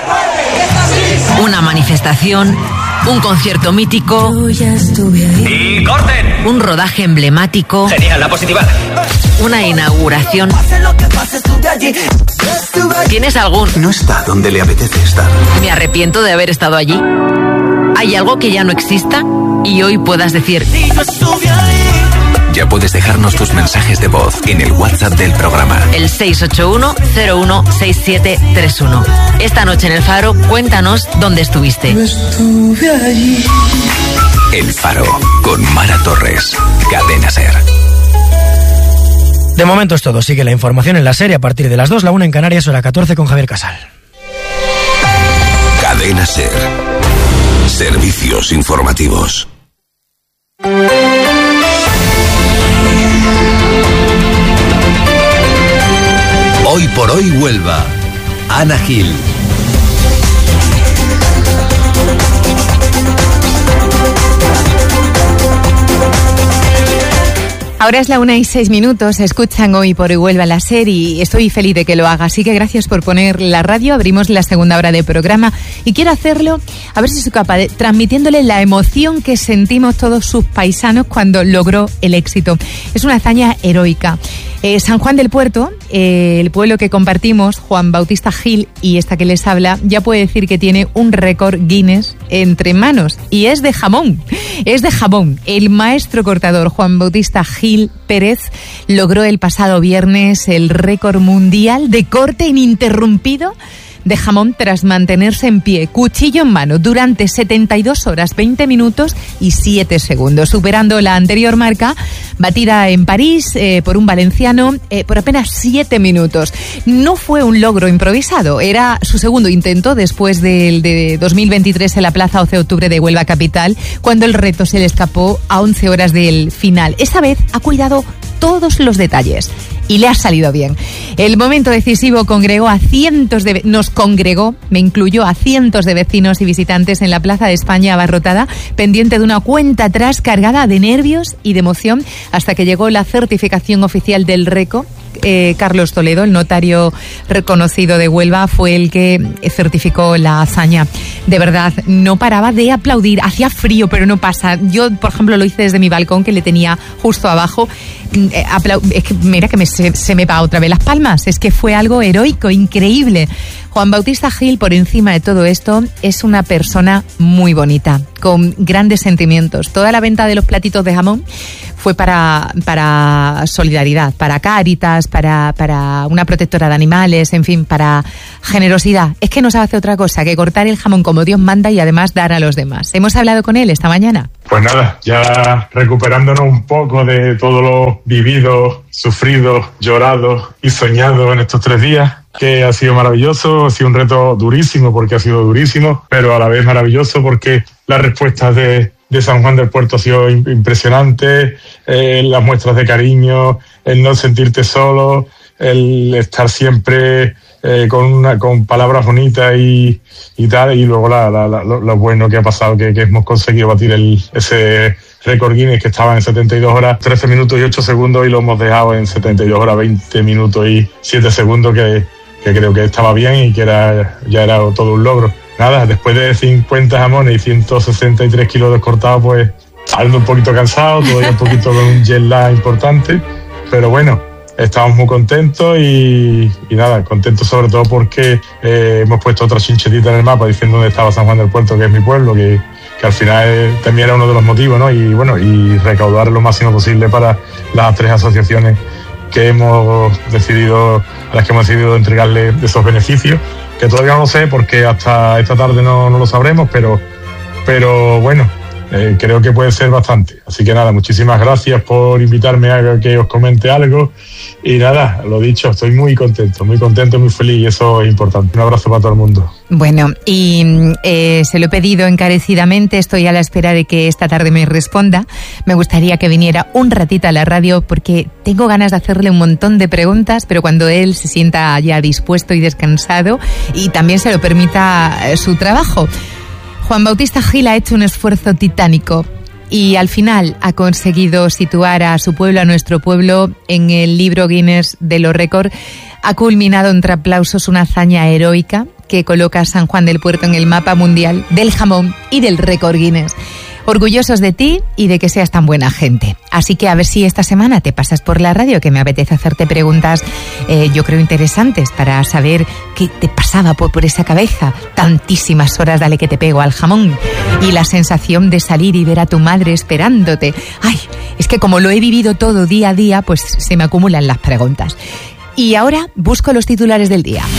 [SPEAKER 14] Una manifestación, un concierto mítico.
[SPEAKER 15] ¡Y corten!
[SPEAKER 14] Un rodaje emblemático.
[SPEAKER 15] Genial, la positiva.
[SPEAKER 14] Una inauguración. ¿Tienes algún?
[SPEAKER 16] No está donde le apetece estar.
[SPEAKER 14] Me arrepiento de haber estado allí. ¿Hay algo que ya no exista? Y hoy puedas decir...
[SPEAKER 2] Ya puedes dejarnos tus mensajes de voz en el WhatsApp del programa.
[SPEAKER 14] El 681-016731. Esta noche en El Faro, cuéntanos dónde estuviste.
[SPEAKER 2] Estuve allí. El Faro, con Mara Torres. Cadena SER.
[SPEAKER 7] De momento es todo. Sigue la información en la serie a partir de las 2, la 1 en Canarias, hora 14 con Javier Casal.
[SPEAKER 2] Cadena SER. Servicios informativos. Hoy por hoy Huelva. Ana Gil.
[SPEAKER 5] Ahora es la 1:06. Escuchan Hoy por Hoy Huelva la SER y estoy feliz de que lo haga. Así que gracias por poner la radio. Abrimos la segunda hora de programa y quiero hacerlo, a ver si soy capaz de transmitiéndole la emoción que sentimos todos sus paisanos cuando logró el éxito. Es una hazaña heroica. San Juan del Puerto, el pueblo que compartimos, Juan Bautista Gil y esta que les habla, ya puede decir que tiene un récord Guinness entre manos y es de jamón. Es de jamón. El maestro cortador Juan Bautista Gil Pérez logró el pasado viernes el récord mundial de corte ininterrumpido de jamón tras mantenerse en pie, cuchillo en mano, durante 72 horas, 20 minutos y 7 segundos, superando la anterior marca batida en París por un valenciano por apenas 7 minutos. No fue un logro improvisado, era su segundo intento después del de 2023 en la Plaza 11 de Octubre de Huelva Capital, cuando el reto se le escapó a 11 horas del final. Esta vez ha cuidado todos los detalles y le ha salido bien. El momento decisivo nos congregó, me incluyo, a cientos de vecinos y visitantes en la Plaza de España abarrotada, pendiente de una cuenta atrás cargada de nervios y de emoción, hasta que llegó la certificación oficial del récord. Carlos Toledo, el notario reconocido de Huelva, fue el que certificó la hazaña. De verdad, no paraba de aplaudir. Hacía frío, pero no pasa. Yo, por ejemplo, lo hice desde mi balcón, que le tenía justo abajo. Es que mira que se me va otra vez las palmas. Es que fue algo heroico, increíble. Juan Bautista Gil, por encima de todo esto, es una persona muy bonita, con grandes sentimientos. Toda la venta de los platitos de jamón fue para solidaridad, para Cáritas, para una protectora de animales, en fin, para generosidad. Es que no se hace otra cosa que cortar el jamón como Dios manda y además dar a los demás. Hemos hablado con él esta mañana.
[SPEAKER 17] Pues nada, ya recuperándonos un poco de todo lo vivido, sufrido, llorado y soñado en estos 3 días, que ha sido maravilloso, ha sido un reto durísimo porque ha sido durísimo, pero a la vez maravilloso porque las respuestas de San Juan del Puerto ha sido impresionante, las muestras de cariño, el no sentirte solo, el estar siempre con palabras bonitas y tal, y luego lo bueno que ha pasado, que hemos conseguido batir ese récord Guinness que estaba en 72 horas, 13 minutos y 8 segundos y lo hemos dejado en 72 horas, 20 minutos y 7 segundos, que creo que estaba bien y que ya era todo un logro. Nada, después de 50 jamones y 163 kilos descortados, pues ando un poquito cansado, todavía un poquito con un jet lag importante, pero bueno, estamos muy contentos y nada, contentos sobre todo porque hemos puesto otra chinchetita en el mapa diciendo dónde estaba San Juan del Puerto, que es mi pueblo, que al final también era uno de los motivos, ¿no? Y bueno, y recaudar lo máximo posible para las 3 asociaciones a las que hemos decidido entregarle esos beneficios, que todavía no lo sé porque hasta esta tarde no lo sabremos, pero bueno, creo que puede ser bastante. Así que nada, muchísimas gracias por invitarme a que os comente algo y nada, lo dicho, estoy muy contento, muy feliz y eso es importante. Un abrazo para todo el mundo.
[SPEAKER 5] Bueno, y se lo he pedido encarecidamente, estoy a la espera de que esta tarde me responda. Me gustaría que viniera un ratito a la radio porque tengo ganas de hacerle un montón de preguntas, pero cuando él se sienta ya dispuesto y descansado y también se lo permita su trabajo. Juan Bautista Gil ha hecho un esfuerzo titánico y al final ha conseguido situar a su pueblo, a nuestro pueblo, en el libro Guinness de los récords. Ha culminado entre aplausos una hazaña heroica que coloca a San Juan del Puerto en el mapa mundial del jamón y del récord Guinness. Orgullosos de ti y de que seas tan buena gente. Así que a ver si esta semana te pasas por la radio, que me apetece hacerte preguntas, yo creo interesantes, para saber qué te pasaba por esa cabeza. Tantísimas horas, dale que te pego al jamón. Y la sensación de salir y ver a tu madre esperándote. Ay, es que como lo he vivido todo día a día, pues se me acumulan las preguntas. Y ahora busco los titulares del día.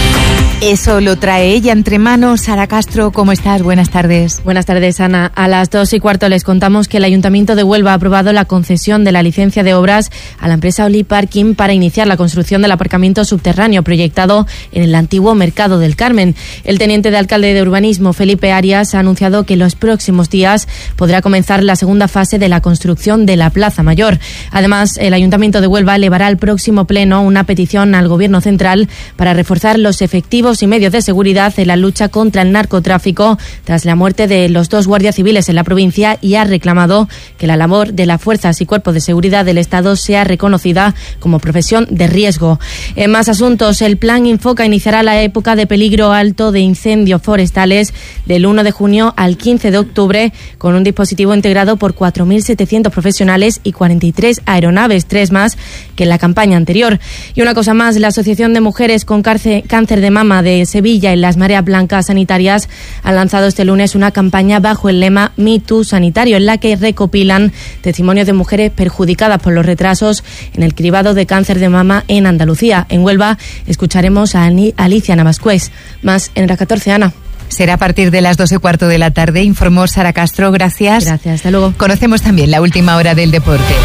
[SPEAKER 5] Eso lo trae ella entre manos. Sara Castro, ¿cómo estás? Buenas tardes.
[SPEAKER 10] Buenas tardes, Ana. A las 2:15 les contamos que el Ayuntamiento de Huelva ha aprobado la concesión de la licencia de obras a la empresa Oli Parking para iniciar la construcción del aparcamiento subterráneo proyectado en el antiguo Mercado del Carmen. El teniente de alcalde de urbanismo, Felipe Arias, ha anunciado que en los próximos días podrá comenzar la segunda fase de la construcción de la Plaza Mayor. Además, el Ayuntamiento de Huelva elevará al próximo pleno una petición al Gobierno central para reforzar los efectivos y medios de seguridad en la lucha contra el narcotráfico tras la muerte de los 2 guardias civiles en la provincia, y ha reclamado que la labor de las fuerzas y cuerpos de seguridad del Estado sea reconocida como profesión de riesgo. En más asuntos, el Plan Infoca iniciará la época de peligro alto de incendios forestales del 1 de junio al 15 de octubre con un dispositivo integrado por 4.700 profesionales y 43 aeronaves, 3 más que en la campaña anterior. Y una cosa más, la Asociación de Mujeres con Cáncer de Mama de Sevilla y las Mareas Blancas Sanitarias han lanzado este lunes una campaña bajo el lema Me Too Sanitario, en la que recopilan testimonios de mujeres perjudicadas por los retrasos en el cribado de cáncer de mama en Andalucía. En Huelva escucharemos a Alicia Navascués. Más en la 14, Ana.
[SPEAKER 5] Será a partir de las 2:15 de la tarde, informó Sara Castro. Gracias.
[SPEAKER 10] Gracias, hasta luego.
[SPEAKER 5] Conocemos también la última hora del deporte.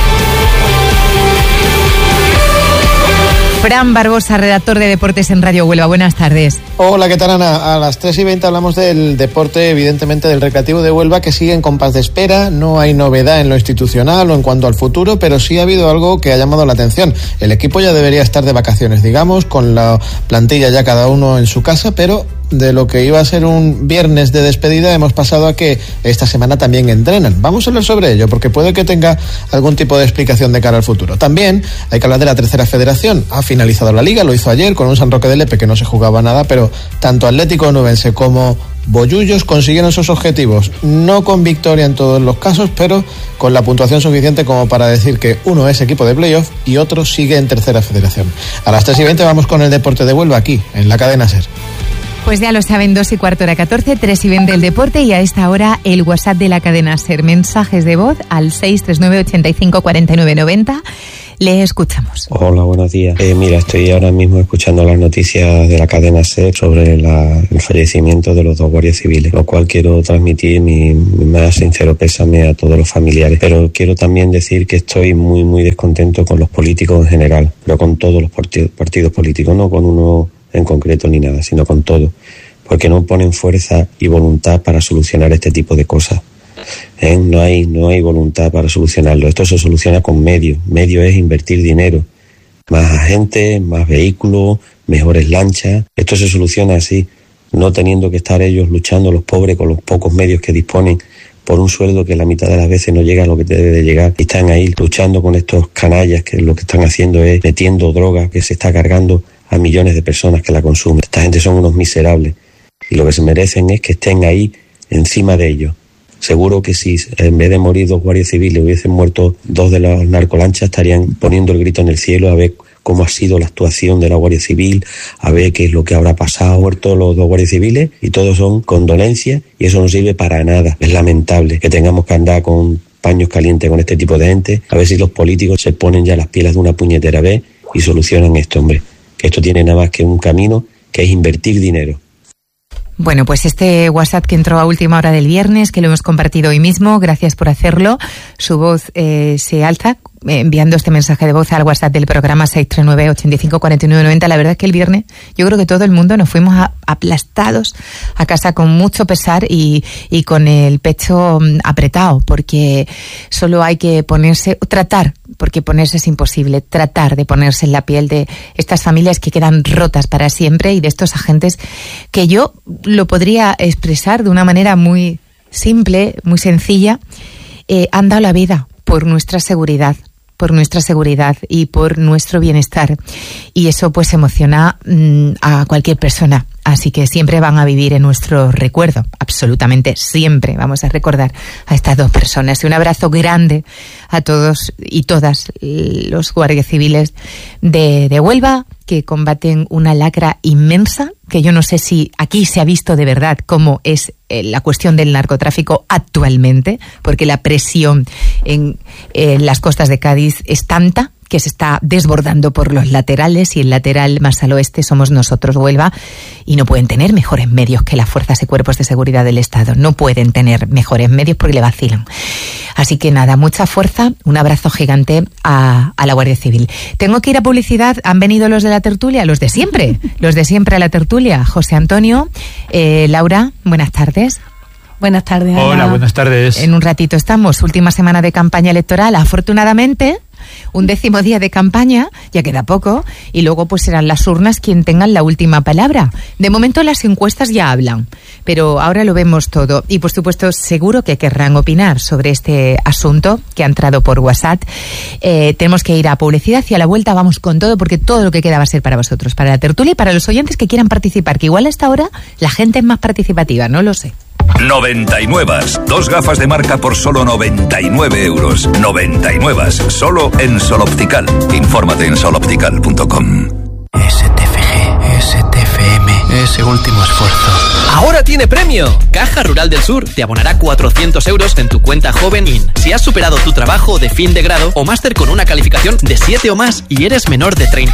[SPEAKER 5] Fran Barbosa, redactor de Deportes en Radio Huelva. Buenas tardes.
[SPEAKER 18] Hola, ¿qué tal, Ana? A las 3:20 hablamos del deporte, evidentemente del Recreativo de Huelva, que sigue en compás de espera. No hay novedad en lo institucional o en cuanto al futuro, pero sí ha habido algo que ha llamado la atención. El equipo ya debería estar de vacaciones, digamos, con la plantilla ya cada uno en su casa, pero de lo que iba a ser un viernes de despedida hemos pasado a que esta semana también entrenan. Vamos a hablar sobre ello porque puede que tenga algún tipo de explicación de cara al futuro. También hay que hablar de la tercera federación. Ha finalizado la liga, lo hizo ayer con un San Roque de Lepe que no se jugaba nada, pero tanto Atlético Nubense como Bollullos consiguieron sus objetivos, no con victoria en todos los casos, pero con la puntuación suficiente como para decir que uno es equipo de playoff y otro sigue en tercera federación. A las 3:20 vamos con el deporte de Huelva aquí, en la cadena SER.
[SPEAKER 5] Pues ya lo saben, 2:15:14, 3:20 el deporte, y a esta hora el WhatsApp de la cadena SER. Mensajes de voz al 639-85-49-90. Le escuchamos.
[SPEAKER 19] Hola, buenos días. Mira, estoy ahora mismo escuchando las noticias de la cadena SER sobre el fallecimiento de los 2 guardias civiles, lo cual quiero transmitir mi más sincero pésame a todos los familiares. Pero quiero también decir que estoy muy, muy descontento con los políticos en general, pero con todos los partidos políticos, no con uno en concreto ni nada, sino con todo, porque no ponen fuerza y voluntad para solucionar este tipo de cosas. No hay voluntad para solucionarlo. Esto se soluciona con medios. Medio es invertir dinero, más agentes, más vehículos, mejores lanchas. Esto se soluciona así, no teniendo que estar ellos luchando, los pobres, con los pocos medios que disponen, por un sueldo que la mitad de las veces no llega a lo que debe de llegar, y están ahí luchando con estos canallas que lo que están haciendo es metiendo droga que se está cargando a millones de personas que la consumen. Esta gente son unos miserables y lo que se merecen es que estén ahí encima de ellos. Seguro que si en vez de morir 2 guardias civiles hubiesen muerto 2 de las narcolanchas, estarían poniendo el grito en el cielo a ver cómo ha sido la actuación de la Guardia Civil, a ver qué es lo que habrá pasado. Muertos los 2 guardias civiles y todos son condolencias, y eso no sirve para nada. Es lamentable que tengamos que andar con paños calientes con este tipo de gente. A ver si los políticos se ponen ya las pieles de una puñetera vez y solucionan esto, hombre. Que esto tiene nada más que un camino, que es invertir dinero.
[SPEAKER 5] Bueno, pues este WhatsApp que entró a última hora del viernes, que lo hemos compartido hoy mismo, gracias por hacerlo. Su voz se alza enviando este mensaje de voz al WhatsApp del programa 639-85-49-90. La verdad es que el viernes yo creo que todo el mundo nos fuimos aplastados a casa con mucho pesar y con el pecho apretado, porque solo hay que tratar, porque ponerse es imposible, tratar de ponerse en la piel de estas familias que quedan rotas para siempre y de estos agentes que yo lo podría expresar de una manera muy simple, muy sencilla. Han dado la vida por nuestra seguridad y por nuestro bienestar, y eso pues emociona a cualquier persona. Así que siempre van a vivir en nuestro recuerdo, absolutamente siempre vamos a recordar a estas 2 personas. Y un abrazo grande a todos y todas los guardias civiles de Huelva, que combaten una lacra inmensa, que yo no sé si aquí se ha visto de verdad cómo es la cuestión del narcotráfico actualmente, porque la presión en las costas de Cádiz es tanta que se está desbordando por los laterales, y el lateral más al oeste somos nosotros, Huelva, y no pueden tener mejores medios que las fuerzas y cuerpos de seguridad del Estado. No pueden tener mejores medios porque le vacilan. Así que nada, mucha fuerza, un abrazo gigante a la Guardia Civil. Tengo que ir a publicidad. Han venido los de la tertulia, los de siempre a la tertulia. José Antonio, Laura, buenas tardes.
[SPEAKER 6] Buenas tardes, Ana.
[SPEAKER 11] Hola, buenas tardes.
[SPEAKER 5] En un ratito estamos, última semana de campaña electoral, afortunadamente. Un 10º día de campaña, ya queda poco, y luego pues serán las urnas quien tengan la última palabra. De momento las encuestas ya hablan, pero ahora lo vemos todo, y por supuesto seguro que querrán opinar sobre este asunto que ha entrado por WhatsApp. Tenemos que ir a publicidad y a la vuelta vamos con todo, porque todo lo que queda va a ser para vosotros, para la tertulia y para los oyentes que quieran participar, que igual a esta hora la gente es más participativa, no lo sé.
[SPEAKER 2] 99. 2 gafas de marca por solo 99 euros. 99. Solo en Sol Optical. Infórmate en soloptical.com.
[SPEAKER 20] STFM. Ese último esfuerzo. Ahora tiene premio. Caja Rural del Sur te abonará 400 euros en tu cuenta Joven In. Si has superado tu trabajo de fin de grado o máster con una calificación de 7 o más y eres menor de 30